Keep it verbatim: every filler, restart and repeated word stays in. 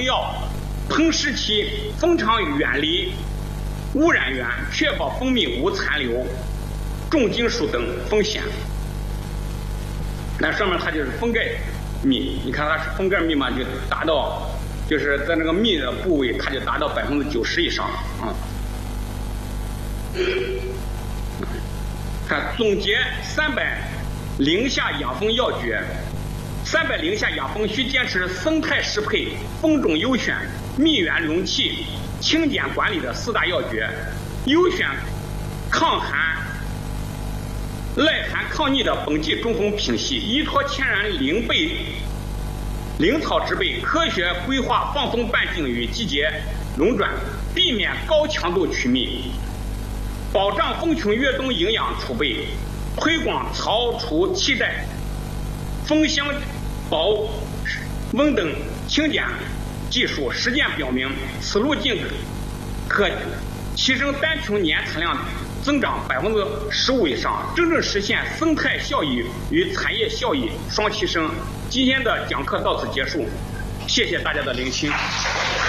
要喷湿期蜂场远离污染源，确保蜂蜜无残留、重金属等风险。那上面它就是封盖蜜，你看它是封盖蜜嘛，就达到就是在那个蜜的部位，它就达到百分之九十以上啊。看总结三百零下养蜂要诀。三百零下养蜂需坚持生态适配、蜂种优选、蜜源容器、清碱管理的四大要诀，优选抗寒、耐寒、抗逆的本季中蜂品系，依托天然灵贝、灵草植被，科学规划放蜂半径与季节轮转，避免高强度取蜜，保障蜂群越冬营养储备，推广槽除气袋、蜂箱保温等清碱技术。实践表明，此路径可提升单群年产量增长百分之十五以上，真正实现生态效益与产业效益双提升。今天的讲课到此结束，谢谢大家的聆听。